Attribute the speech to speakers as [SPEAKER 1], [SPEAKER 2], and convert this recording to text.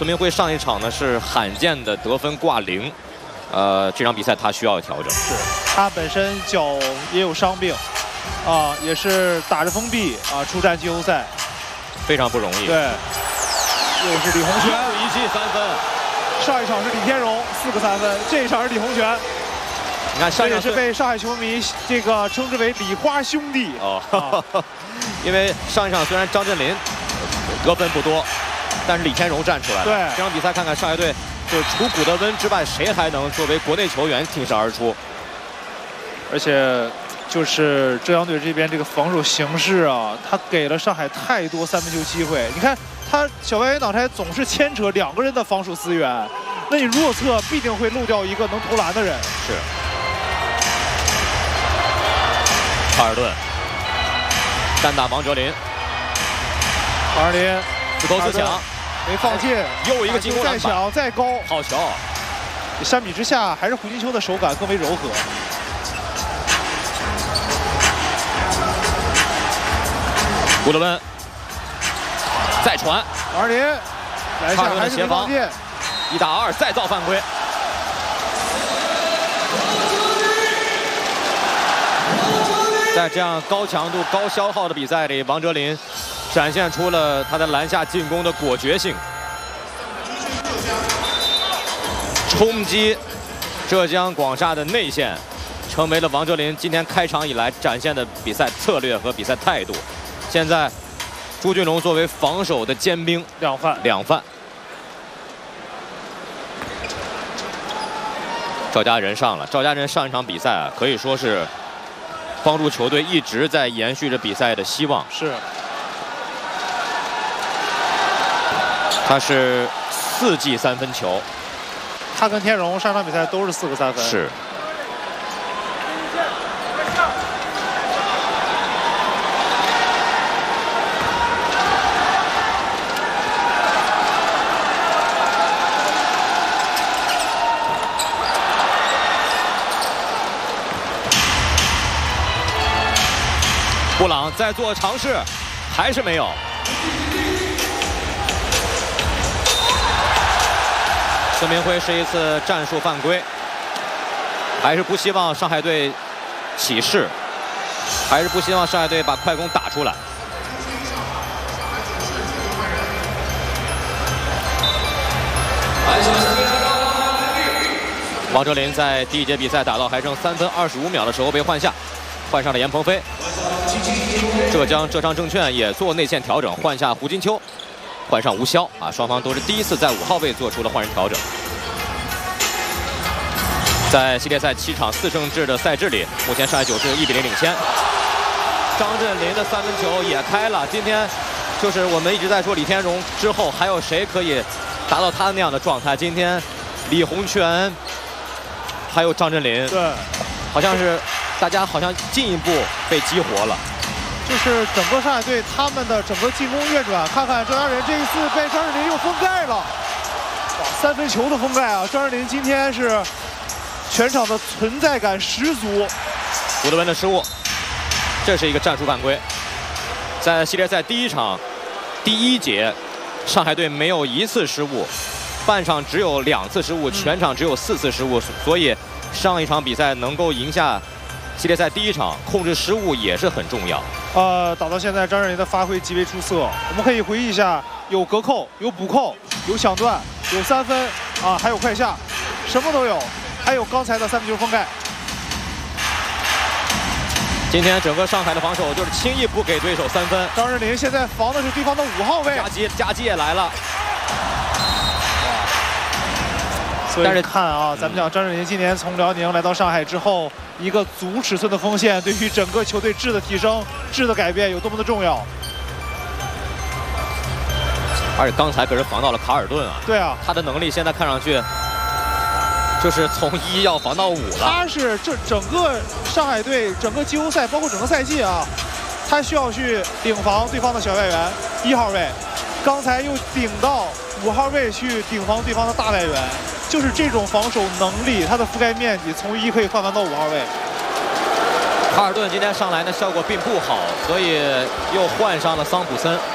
[SPEAKER 1] 孙明辉上一场呢是罕见的得分挂0，这场比赛他需要调整。
[SPEAKER 2] 是他本身脚也有伤病，也是打着封闭出战季后赛，
[SPEAKER 1] 非常不容易。
[SPEAKER 2] 对，又是李洪权
[SPEAKER 1] 一记3分。
[SPEAKER 2] 上一场是李天荣4个3分，这一场是李洪权。
[SPEAKER 1] 你看上一场
[SPEAKER 2] 也是被上海球迷这个称之为李花兄弟
[SPEAKER 1] 因为上一场虽然张镇麟得分不多，但是李天荣站出来了。
[SPEAKER 2] 对，
[SPEAKER 1] 这场比赛看看上海队，就是除古德温之外，谁还能作为国内球员挺身而出？
[SPEAKER 2] 而且就是浙江队这边这个防守形势他给了上海太多3分球机会。你看他小外援挡拆总是牵扯2个人的防守资源，那你弱侧必定会漏掉一个能投篮的人。
[SPEAKER 1] 是。卡尔顿单打王哲林，
[SPEAKER 2] 王哲林
[SPEAKER 1] 自投自抢，
[SPEAKER 2] 没放进，
[SPEAKER 1] 又一个进攻篮板，
[SPEAKER 2] 再抢再高，
[SPEAKER 1] 好球！
[SPEAKER 2] 相比之下，还是胡金秋的手感更为柔和。
[SPEAKER 1] 古德温再传，
[SPEAKER 2] 王哲林来下还是没放进
[SPEAKER 1] ，1打2再造犯规。在这样高强度、高消耗的比赛里，王哲林展现出了他在篮下进攻的果决性，冲击浙江广厦的内线，成为了王哲林今天开场以来展现的比赛策略和比赛态度。现在，朱俊龙作为防守的尖兵
[SPEAKER 2] ，2犯。
[SPEAKER 1] 赵家人上了，赵家人上一场比赛可以说是帮助球队一直在延续着比赛的希望。
[SPEAKER 2] 是，
[SPEAKER 1] 他是4记3分球，
[SPEAKER 2] 他跟天荣上场比赛都是4个3分。
[SPEAKER 1] 是。布朗在做尝试，还是没有。孙明辉是一次战术犯规，还是不希望上海队起势，还是不希望上海队把快攻打出来。王哲林在第一节比赛打到还剩3分25秒的时候被换下，换上了严鹏飞。浙商证券也做内线调整，换下胡金秋，换上吴骁双方都是第一次在5号位做出了换人调整。在系列赛7场4胜制的赛制里，目前上海9是1比0领先。张镇麟的3分球也开了，今天就是我们一直在说李天荣之后还有谁可以达到他那样的状态？今天李洪权还有张镇麟，
[SPEAKER 2] 对，
[SPEAKER 1] 好像是大家好像进一步被激活了。
[SPEAKER 2] 就是整个上海队他们的整个进攻运转，看看浙江人这一次被张镇麟又封盖了，3分球的封盖啊！张镇麟今天是全场的存在感十足。
[SPEAKER 1] 古德温的失误，这是一个战术犯规。在系列赛第1场第1节，上海队没有1次失误，半场只有2次失误，全场只有4次失误，所以上一场比赛能够赢下系列赛第1场，控制失误也是很重要。
[SPEAKER 2] 打到现在，张镇麟的发挥极为出色。我们可以回忆一下，有隔扣，有补扣，有抢断，有3分还有快下，什么都有。还有刚才的3分球封盖。
[SPEAKER 1] 今天整个上海的防守就是轻易不给对手3分。
[SPEAKER 2] 张镇麟现在防的是对方的5号位，
[SPEAKER 1] 夹击也来了。
[SPEAKER 2] 但是看咱们讲张镇麟今年从辽宁来到上海之后，一个足尺寸的锋线对于整个球队质的提升、质的改变有多么的重要。
[SPEAKER 1] 而且刚才可是防到了卡尔顿啊。
[SPEAKER 2] 对啊，
[SPEAKER 1] 他的能力现在看上去就是从1要防到5了。
[SPEAKER 2] 他是这整个上海队整个季后赛，包括整个赛季他需要去顶防对方的小外援1号位，刚才又顶到5号位去顶防对方的大外援。就是这种防守能力，它的覆盖面积从1可以换到5号位。
[SPEAKER 1] 卡尔顿今天上来的效果并不好，所以又换上了桑普森。